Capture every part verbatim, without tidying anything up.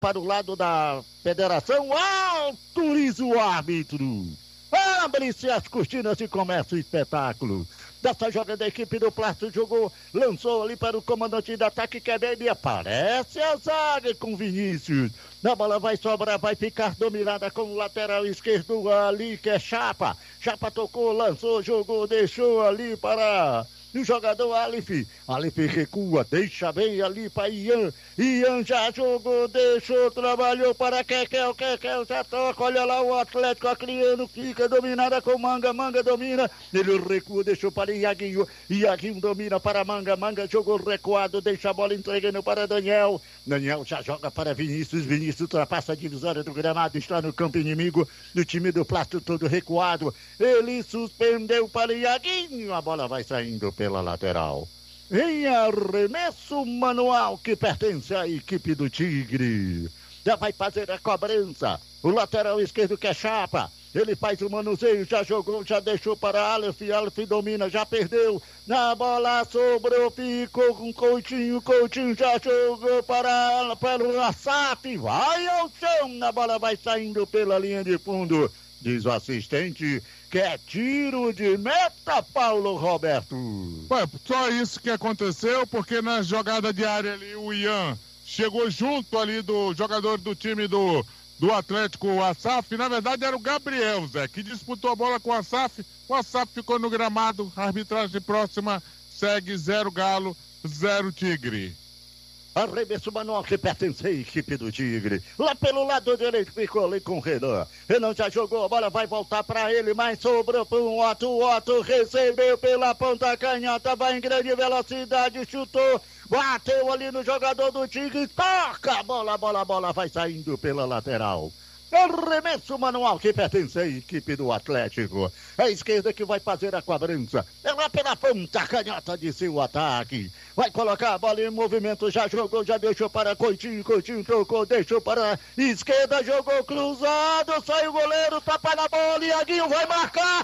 para o lado da Federação, autoriza o árbitro. Abre-se as cortinas e começa o espetáculo. Dessa jogada, a equipe do Plástico jogou, lançou ali para o comandante de ataque, que é bem, e aparece a zaga com Vinícius. A bola vai sobrar, vai ficar dominada com o lateral esquerdo ali, que é Chapa. Chapa tocou, lançou, jogou, deixou ali para o jogador Alif. Alif recua, deixa bem ali para Ian. Ian já jogou, deixou, trabalhou para Kekel. Kekel já toca, olha lá o Atlético Acreano, fica dominada com Manga. Manga domina, ele recua, deixou para Iaguinho. Iaguinho domina para Manga. Manga jogou recuado, deixa a bola entregando para Daniel. Daniel já joga para Vinícius. Vinícius ultrapassa a divisória do gramado, está no campo inimigo. O time do Plástico todo recuado. Ele suspendeu para Iaguinho. A bola vai saindo pela lateral. Em arremesso manual que pertence à equipe do Tigre. Já vai fazer a cobrança. O lateral esquerdo, que é Chapa. Ele faz o manuseio, já jogou, já deixou para Aleph. Aleph domina, já perdeu. Na bola sobrou, ficou com Coutinho. Coutinho já jogou para, para o Assaf. Vai ao chão, a bola vai saindo pela linha de fundo. Diz o assistente que é tiro de meta, Paulo Roberto. Ué, só isso que aconteceu, porque na jogada de área ali, o Ian chegou junto ali do jogador do time do, do Atlético, o Assaf. Na verdade era o Gabriel, Zé, que disputou a bola com o Assaf. O Assaf ficou no gramado, a arbitragem próxima segue zero Galo, zero Tigre. Arremesso manual que pertence à equipe do Tigre. Lá pelo lado direito ficou ali com o Renan. Renan já jogou, a bola vai voltar para ele, mas sobrou para o Otto. O Otto recebeu pela ponta canhota, vai em grande velocidade, chutou, bateu ali no jogador do Tigre, toca a bola, a bola, a bola vai saindo pela lateral. Arremesso manual que pertence à equipe do Atlético. É a esquerda que vai fazer a cobrança. É lá pela ponta canhota de seu ataque. Vai colocar a bola em movimento. Já jogou, já deixou para Coutinho. Coutinho trocou, deixou para esquerda. Jogou cruzado. Sai o goleiro, tapa na bola. Iaguinho vai marcar.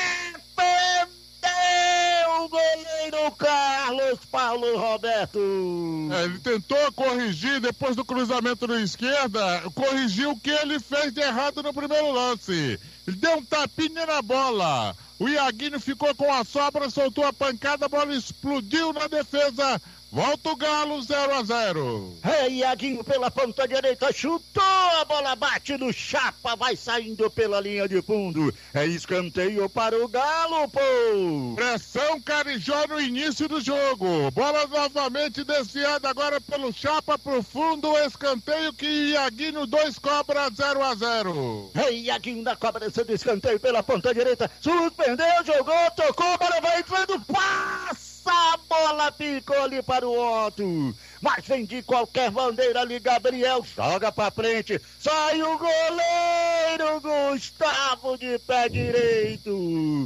Defendeu o goleiro Carlos Paulo Roberto. É, ele tentou corrigir depois do cruzamento da esquerda, corrigiu o que ele fez de errado no primeiro lance. Ele deu um tapinha na bola. O Iaguinho ficou com a sobra, soltou a pancada, a bola explodiu na defesa. Volta o Galo, zero a zero. É, Iaguinho pela ponta direita, chutou, a bola bate no Chapa, vai saindo pela linha de fundo. É escanteio para o Galo, pô. Pressão Carijó no início do jogo. Bola novamente desviada agora pelo Chapa pro fundo, escanteio que Iaguinho dois cobra, zero a zero. É, Iaguinho na cobrança do escanteio pela ponta direita, suspendeu, jogou, tocou, a bola vai entrando, passa! A bola ficou ali para o Otto, mas vem de qualquer bandeira ali, Gabriel joga pra frente, sai o goleiro Gustavo de pé direito,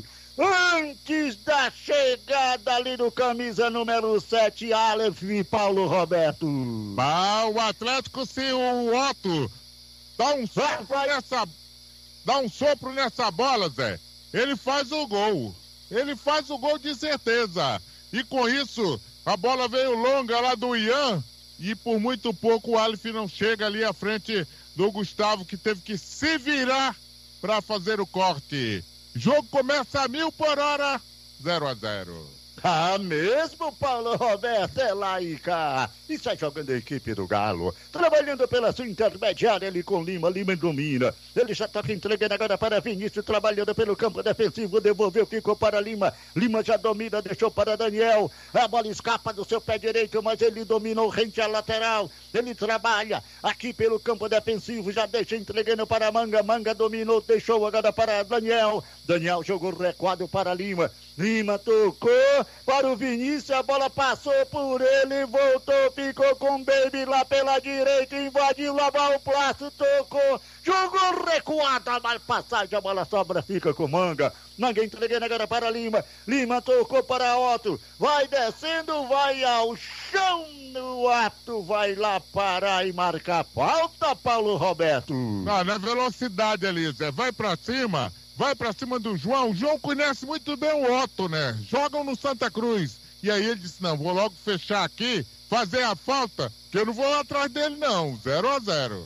antes da chegada ali do camisa número sete, Aleph e Paulo Roberto. Ah, o Atlético, se o Otto dá um sopro nessa, dá um sopro nessa bola, Zé, ele faz o gol, ele faz o gol de certeza. E com isso, a bola veio longa lá do Ian e por muito pouco o Aleph não chega ali à frente do Gustavo, que teve que se virar para fazer o corte. Jogo começa a mil por hora, zero a zero. Ah, mesmo, Paulo Roberto, é lá e cá. E sai jogando a equipe do Galo. Trabalhando pela sua intermediária ali com Lima. Lima domina. Ele já toca entregando agora para Vinícius. Trabalhando pelo campo defensivo. Devolveu, ficou para Lima. Lima já domina, deixou para Daniel. A bola escapa do seu pé direito, mas ele dominou rente à lateral. Ele trabalha aqui pelo campo defensivo. Já deixa entregando para Manga. Manga dominou, deixou agora para Daniel. Daniel jogou recuado para Lima. Lima tocou para o Vinícius, a bola passou por ele, voltou, ficou com o Baby lá pela direita, invadiu, lá vai o Plástico, tocou, jogou recuado, a mal passagem, a bola sobra, fica com Manga. Manga entregando agora para Lima, Lima tocou para Otto, vai descendo, vai ao chão, o Otto vai lá parar e marcar falta, Paulo Roberto. Ah, na velocidade ali, Zé, vai pra cima. Vai pra cima do João. O João conhece muito bem o Otto, né? Jogam no Santa Cruz. E aí ele disse, não, vou logo fechar aqui fazer a falta, que eu não vou atrás dele não, zero a zero.